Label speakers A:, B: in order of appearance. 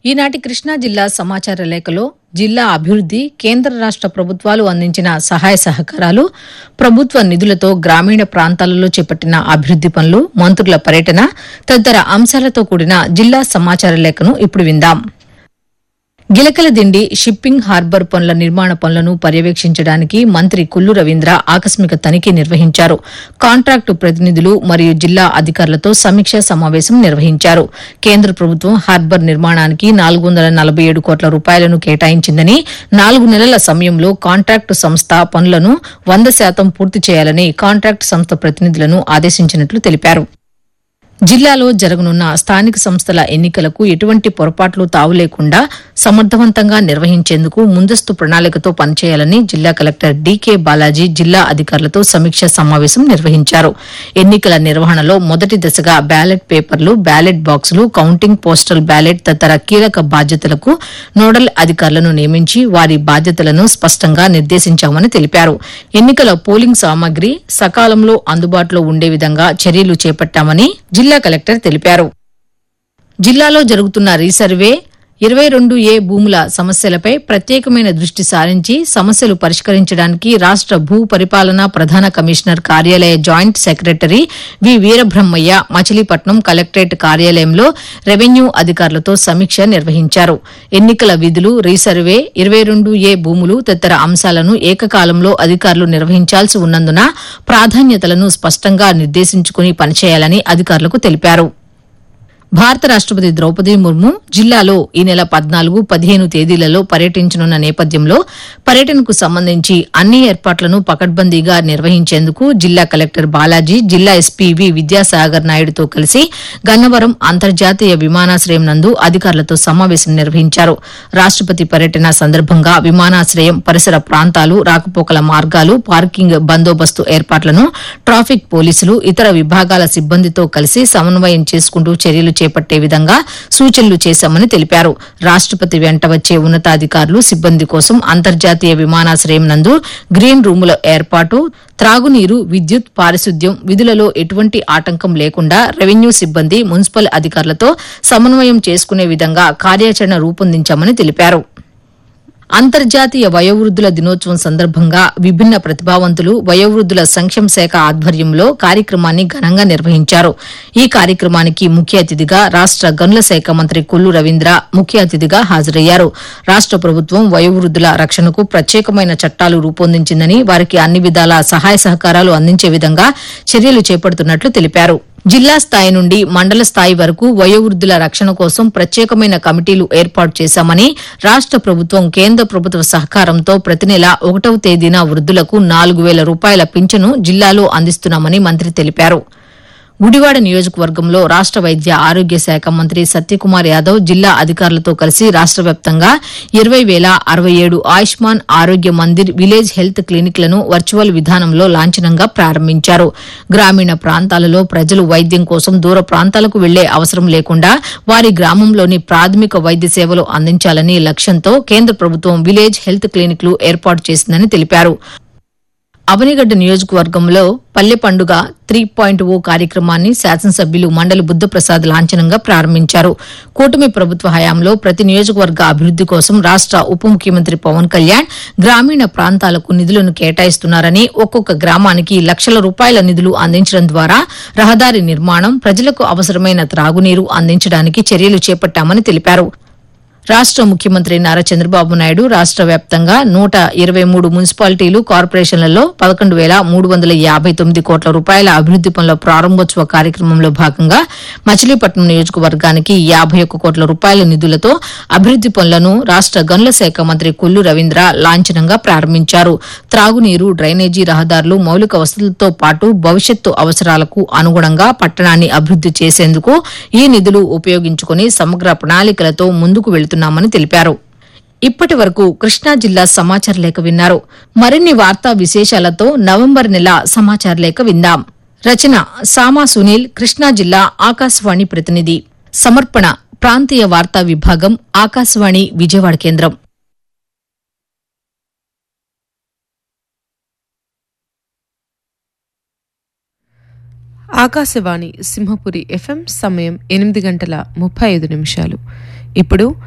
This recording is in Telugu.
A: ఈనాటి కృష్ణా జిల్లా సమాచార లేఖలో జిల్లా అభివృద్ది, కేంద్ర రాష్ట ప్రభుత్వాలు అందించిన సహాయ సహకారాలు, ప్రభుత్వ నిధులతో గ్రామీణ ప్రాంతాలలో చేపట్టిన అభివృద్ది పనులు, మంత్రుల పర్యటన తదితర అంశాలతో కూడిన జిల్లా సమాచార లేఖను ఇప్పుడు విందాం. గిలకలదిండి షిప్పింగ్ హార్బర్ పనుల నిర్మాణ పనులను పర్యవేక్షించడానికి మంత్రి కొల్లు రవీంద్ర ఆకస్మిక తనిఖీ నిర్వహించారు. కాంట్రాక్టు ప్రతినిధులు మరియు జిల్లా అధికారులతో సమీక్షా సమావేశం నిర్వహించారు. కేంద్ర ప్రభుత్వం హార్బర్ నిర్మాణానికి 447 కోట్ల రూపాయలను కేటాయించిందని, 4 నెలల సమయంలో కాంట్రాక్టు సంస్థ పనులను 100% పూర్తి చేయాలని కాంట్రాక్టు సంస్థ ప్రతినిధులను ఆదేశించినట్లు తెలిపారు. జిల్లాలో జరగనున్న స్థానిక సంస్థల ఎన్నికలకు ఎటువంటి పొరపాట్లు తావు లేకుండా సమర్థవంతంగా నిర్వహించేందుకు ముందస్తు ప్రణాళికతో పనిచేయాలని జిల్లా కలెక్టర్ డీకే బాలాజీ జిల్లా అధికారులతో సమీక్షా సమావేశం నిర్వహించారు. ఎన్నికల నిర్వహణలో మొదటి దశగా బ్యాలెట్ పేపర్లు, బ్యాలెట్ బాక్సులు, కౌంటింగ్, పోస్టల్ బ్యాలెట్ తదితర కీలక బాధ్యతలకు నోడల్ అధికారులను నియమించి వారి బాధ్యతలను స్పష్టంగా నిర్దేశించామని తెలిపారు. ఎన్నికల పోలింగ్ సామగ్రి సకాలంలో అందుబాటులో ఉండే విధంగా చర్యలు చేపట్టామని జిల్లా కలెక్టర్ తెలిపారు. జిల్లాలో జరుగుతున్న రీసర్వే 22A భూముల సమస్యలపై ప్రత్యేకమైన దృష్టి సారించి సమస్యలు పరిష్కరించడానికి రాష్ట భూ పరిపాలనా ప్రధాన కమిషనర్ కార్యాలయ జాయింట్ సెక్రటరీ వి వీరబ్రహ్మయ్య మచిలీపట్నం కలెక్టరేట్ కార్యాలయంలో రెవెన్యూ అధికారులతో సమీక్ష నిర్వహించారు. ఎన్నికల విధులు, రీసర్వే, 22A భూములు తదితర అంశాలను ఏకకాలంలో అధికారులు నిర్వహించాల్సి ఉన్నందున ప్రాధాన్యతలను స్పష్టంగా నిర్దేశించుకుని పనిచేయాలని అధికారులకు తెలిపారు. భారత రాష్టపతి ద్రౌపది ముర్ము జిల్లాలో ఈ నెల 14, 15 తేదీలలో పర్యటించనున్న నేపథ్యంలో పర్యటనకు సంబంధించి అన్ని ఏర్పాట్లను పకడ్బందీగా నిర్వహించేందుకు జిల్లా కలెక్టర్ బాలాజీ, జిల్లా ఎస్పీ వి విద్యాసాగర్ నాయుడుతో కలిసి గన్నవరం అంతర్జాతీయ విమానాశ్రయం నందు అధికారులతో సమావేశం నిర్వహించారు. రాష్టపతి పర్యటన సందర్భంగా విమానాశ్రయం పరిసర ప్రాంతాలు, రాకపోకల మార్గాలు, పార్కింగ్ బందోబస్తు ఏర్పాట్లను ట్రాఫిక్ పోలీసులు, ఇతర విభాగాల సిబ్బందితో కలిసి సమన్వయం చేసుకుంటూ చర్యలు చేపట్టే విధంగా సూచనలు చేశామని తెలిపారు. రాష్టపతి వెంట వచ్చే ఉన్నతాధికారులు, సిబ్బంది కోసం అంతర్జాతీయ విమానాశ్రయం నందు గ్రీన్ రూముల ఏర్పాటు, త్రాగునీరు, విద్యుత్, పారిశుద్ధ్యం విధులలో ఎటువంటి ఆటంకం లేకుండా రెవెన్యూ సిబ్బంది, మున్సిపల్ అధికారులతో సమన్వయం చేసుకునే విధంగా కార్యాచరణ రూపొందించామని తెలిపారు. అంతర్జాతీయ వయోవృద్ధుల దినోత్సవం సందర్భంగా విభిన్న ప్రతిభావంతులు వయోవృద్ధుల సంక్షేమ శాఖ ఆధ్వర్యంలో కార్యక్రమాన్ని ఘనంగా నిర్వహించారు. ఈ కార్యక్రమానికి ముఖ్య అతిథిగా రాష్ట గనుల శాఖ మంత్రి కొల్లు రవీంద్ర ముఖ్య అతిథిగా హాజరయ్యారు. రాష్ట ప్రభుత్వం వయోవృద్ధుల రక్షణకు ప్రత్యేకమైన చట్టాలు రూపొందించిందని, వారికి అన్ని విధాల సహాయ సహకారాలు అందించే విధంగా చర్యలు చేపడుతున్నట్లు తెలిపారు. జిల్లా స్థాయి నుండి మండల స్థాయి వరకు వయోవృద్ధుల రక్షణ కోసం ప్రత్యేకమైన కమిటీలు ఏర్పాటు చేశామని, రాష్ట ప్రభుత్వం, కేంద్ర ప్రభుత్వ సహకారంతో ప్రతి నెల 1వ తేదీన వృద్ధులకు 4,000 రూపాయల పింఛను జిల్లాలో అందిస్తున్నామని మంత్రి తెలిపారు. గుడివాడ నియోజకవర్గంలో రాష్ట వైద్య ఆరోగ్య శాఖ మంత్రి సత్యకుమార్ యాదవ్ జిల్లా అధికారులతో కలిసి రాష్ట వ్యాప్తంగా 20,067 ఆయుష్మాన్ ఆరోగ్య మందిర్ విలేజ్ హెల్త్ క్లినిక్లను వర్చువల్ విధానంలో లాంఛనంగా ప్రారంభించారు. గ్రామీణ ప్రాంతాలలో ప్రజలు వైద్యం కోసం దూర ప్రాంతాలకు వెళ్లే అవసరం లేకుండా వారి గ్రామంలోని ప్రాథమిక వైద్య సేవలు అందించాలని లక్ష్యంతో కేంద్ర ప్రభుత్వం విలేజ్ హెల్త్ క్లినిక్లు ఏర్పాటు చేసిందని తెలిపారు. అవనిగడ్డ నియోజకవర్గంలో పల్లె పండుగ 3.0 కార్యక్రమాన్ని శాసనసభ్యులు మండలి బుద్ధప్రసాద్ లాంఛనంగా ప్రారంభించారు. కూటమి ప్రభుత్వ హయాంలో ప్రతి నియోజకవర్గ అభివృద్ది కోసం రాష్ట ఉప ముఖ్యమంత్రి పవన్ కళ్యాణ్ గ్రామీణ ప్రాంతాలకు నిధులను కేటాయిస్తున్నారని, ఒక్కొక్క గ్రామానికి లక్షల రూపాయల నిధులు అందించడం ద్వారా రహదారి నిర్మాణం, ప్రజలకు అవసరమైన త్రాగునీరు అందించడానికి చర్యలు చేపట్టామని తెలిపారు. రాష్ట ముఖ్యమంత్రి నారా చంద్రబాబు నాయుడు రాష్ట వ్యాప్తంగా 123 మున్సిపాలిటీలు, కార్పొరేషన్లలో 11,359 కోట్ల రూపాయల అభివృద్ది పనుల ప్రారంభోత్సవ కార్యక్రమంలో భాగంగా మచిలీపట్నం నియోజకవర్గానికి 51 కోట్ల రూపాయల నిధులతో అభివృద్ది పనులను రాష్ట గనుల శాఖ మంత్రి కొల్లు రవీంద్ర లాంఛనంగా ప్రారంభించారు. త్రాగునీరు, డ్రైనేజీ, రహదారులు, మౌలిక వసతులతో పాటు భవిష్యత్తు అవసరాలకు అనుగుణంగా పట్టణాన్ని అభివృద్ది చేసేందుకు ఈ నిధులు ఉపయోగించుకుని సమగ్ర ప్రణాళికలతో ముందుకు వెళుతున్నారు ని తెలిపారు. ఇప్పటి వరకు కృష్ణా జిల్లా సమాచార లేఖ విన్నారు. మరిన్ని వార్తా విశేషాలతో నవంబర్ నెల సమాచార లేఖ విందాం. రచన సామా సునీల్, కృష్ణా జిల్లా ఆకాశవాణి ప్రతినిధి. సమర్పణ ప్రాంతీయ వార్తా విభాగం, ఆకాశవాణి విజయవాడ కేంద్రం.
B: ఆకాశవాణి సింహపురి FM సమయం 8:35 ఇప్పుడు